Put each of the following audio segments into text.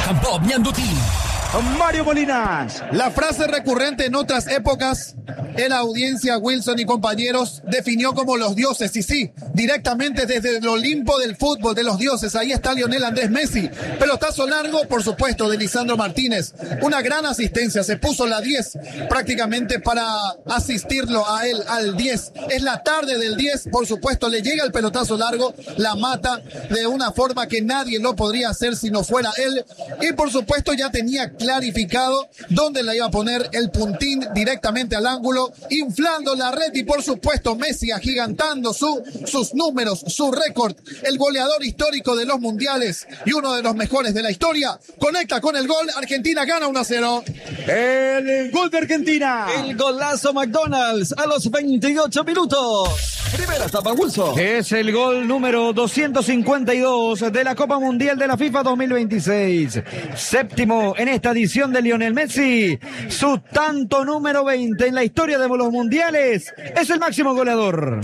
Rock and Pop Ñandutí. Mario Molinas. La frase recurrente en otras épocas, en la audiencia, Wilson y compañeros, definió como los dioses. Y sí, directamente desde el Olimpo del fútbol, de los dioses, ahí está Lionel Andrés Messi. Pelotazo largo, por supuesto, de Lisandro Martínez. Una gran asistencia, se puso la 10 prácticamente para asistirlo a él al 10. Es la tarde del 10, por supuesto, le llega el pelotazo largo, la mata de una forma que nadie lo podría hacer si no fuera él. Y por supuesto ya tenía clarificado dónde la iba a poner el puntín directamente al ángulo, inflando la red y por supuesto Messi agigantando sus números, su récord, el goleador histórico de los mundiales y uno de los mejores de la historia. Conecta con el gol, Argentina gana 1-0. El gol de Argentina. El golazo McDonald's a los 28 minutos. Primera etapa, Wilson. Es el gol número 252 de la Copa Mundial de la FIFA 2026. Séptimo en esta edición de Lionel Messi. Su tanto número 20 en la historia de los mundiales. Es el máximo goleador.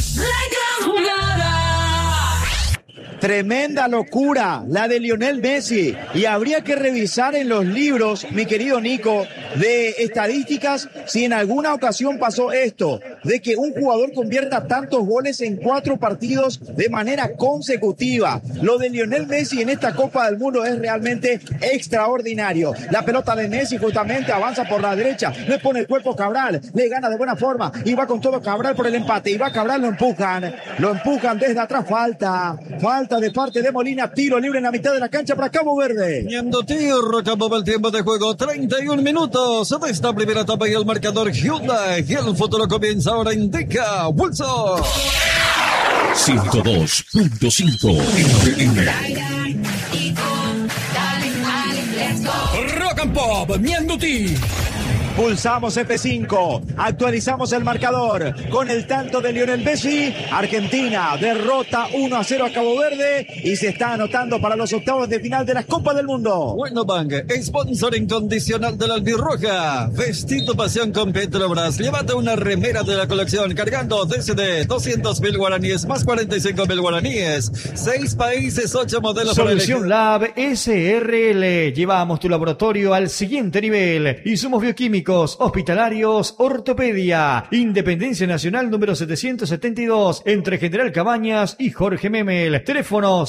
Tremenda locura la de Lionel Messi, y habría que revisar en los libros, mi querido Nico, de estadísticas si en alguna ocasión pasó esto, de que un jugador convierta tantos goles en 4 partidos de manera consecutiva. Lo de Lionel Messi en esta Copa del Mundo es realmente extraordinario. La pelota de Messi justamente avanza por la derecha, le pone el cuerpo Cabral, le gana de buena forma y va con todo Cabral por el empate, y va Cabral, lo empujan desde atrás, falta de parte de Molina, tiro libre en la mitad de la cancha para Cabo Verde. Ñandutí, Rock and Pop, el tiempo de juego, 31 minutos de esta primera etapa y el marcador Hyundai, y el futuro comienza ahora, indica Wilson. 102.5 FM. Rock and Pop Ñandutí. Pulsamos F5, actualizamos el marcador con el tanto de Lionel Messi. Argentina derrota 1-0 a Cabo Verde y se está anotando para los octavos de final de la Copa del Mundo. Bueno, Bank, sponsor incondicional de la albirroja. Vestido pasión con Petrobras. Llévate una remera de la colección cargando desde 200.000 guaraníes más 45.000 guaraníes. 6 países, 8 modelos. Solución Lab SRL. Llevamos tu laboratorio al siguiente nivel. Insumos bioquímicos, hospitalarios, ortopedia. Independencia Nacional número 772 entre General Cabañas y Jorge Memel. Teléfono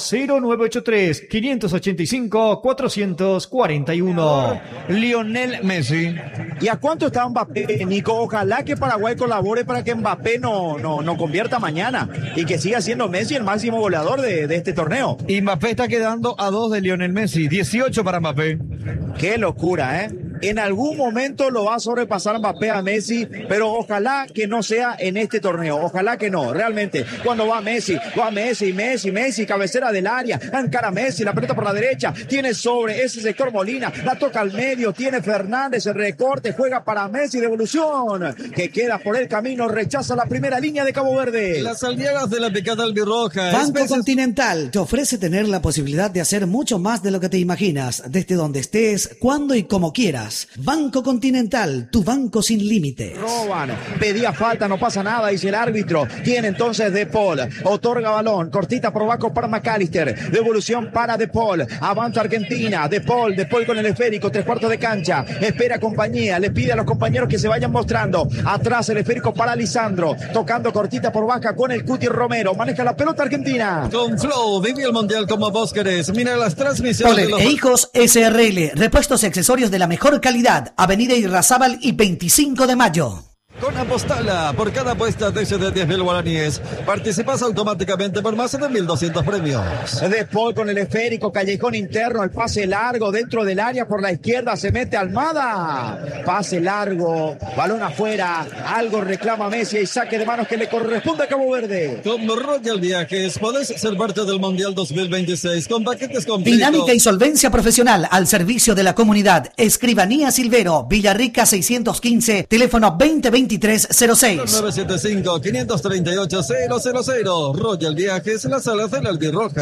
0983-585-441. Lionel Messi. ¿Y a cuánto está Mbappé, Nico? Ojalá que Paraguay colabore para que Mbappé no convierta mañana y que siga siendo Messi el máximo goleador de este torneo. Y Mbappé está quedando a 2 de Lionel Messi. 18 para Mbappé. Qué locura, ¿eh? En algún momento lo va a sobrepasar Mbappé a Messi, pero ojalá que no sea en este torneo, ojalá que no, realmente. Cuando va Messi, cabecera del área, encara Messi, la pelota por la derecha, tiene sobre ese sector Molina, la toca al medio, tiene Fernández, el recorte, juega para Messi, devolución, que queda por el camino, rechaza la primera línea de Cabo Verde. Las aldeanas de la picada albirroja. Banco Continental te ofrece tener la posibilidad de hacer mucho más de lo que te imaginas, desde donde estés, cuando y como quieras. Banco Continental, tu banco sin límites. Roban, pedía falta, no pasa nada, dice el árbitro. Tiene entonces De Paul, otorga balón, cortita por abajo para McAllister, devolución para De Paul, avanza Argentina, De Paul con el esférico, 3/4 de cancha, espera compañía, le pide a los compañeros que se vayan mostrando, atrás el esférico para Lisandro, tocando cortita por baja con el Cuti Romero, maneja la pelota Argentina. Con Flow, vive el mundial como vos querés, mira las transmisiones. Polen e Hijos SRL, repuestos y accesorios de la mejor calidad, Avenida Irrazábal y 25 de Mayo. Con Apostala, por cada apuesta desde 10.000 guaraníes, participas automáticamente por más de 1.200 premios. De Paul con el esférico, callejón interno, el pase largo dentro del área por la izquierda, se mete Almada. Pase largo, balón afuera, algo reclama Messi y saque de manos que le corresponde a Cabo Verde. Con Royal Viajes podés ser parte del Mundial 2026 con paquetes completos. Dinámica y solvencia profesional al servicio de la comunidad. Escribanía Silvero, Villarrica 615, teléfono 202306. 975-538-000. Royal Viajes, la sala de la albirroja.